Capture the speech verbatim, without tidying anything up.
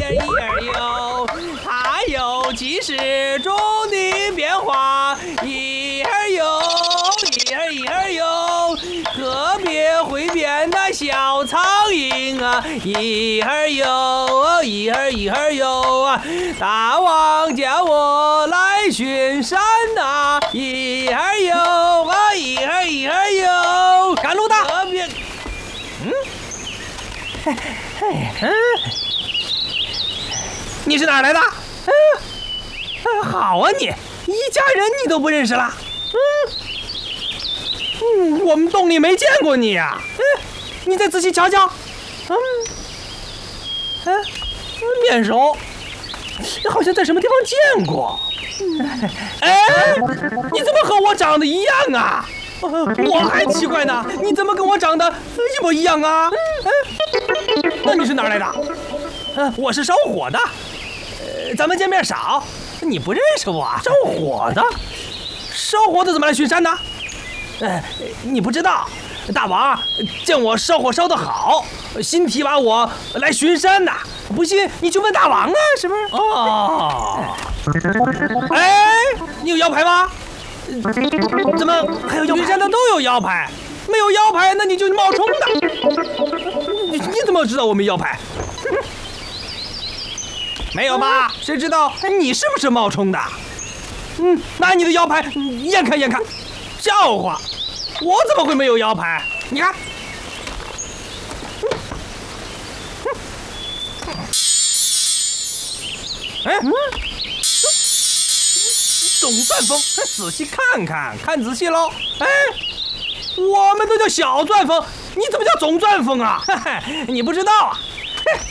儿一儿哟，它有几十种的变化，一儿哟，一儿一儿哟，特别会变的小苍蝇啊，一儿哟，一儿一儿哟啊，大王叫我来巡山呐，一儿哟啊，一儿一儿哟，赶路的，特别，嗯，嘿嘿嗯。你是哪儿来的？嗯，啊，好啊你，一家人你都不认识了？嗯，嗯，我们洞里没见过你呀、啊。嗯，你再仔细瞧瞧。嗯，嗯，面熟，好像在什么地方见过。哎，你怎么和我长得一样啊？我还奇怪呢，你怎么跟我长得一模一样啊？嗯，那你是哪儿来的？嗯，我是烧火的。咱们见面少，你不认识我？烧火的，烧火的怎么来巡山呢？呃，你不知道，大王见我烧火烧得好，新提拔我来巡山的。不信你去问大王啊，是不是？哦，哎，你有腰牌吗？怎么还有腰牌？巡山的都有腰牌，没有腰牌那你就是冒充的。你你怎么知道我没腰牌？没有吧？谁知道你是不是冒充的？嗯，拿你的腰牌验看验看。笑话，我怎么会没有腰牌？你看，哎，总钻风，仔细看看，看仔细喽。哎，我们都叫小钻风，你怎么叫总钻风啊？嘿嘿，你不知道啊？